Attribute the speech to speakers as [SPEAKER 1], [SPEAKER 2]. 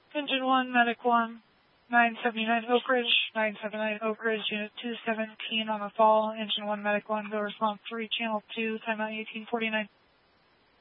[SPEAKER 1] Engine 1, Medic 1, 979 Oak Ridge, 979 Oak Ridge, Unit 217 on the fall. Engine 1, Medic 1, go response 3, Channel 2, timeout 1849.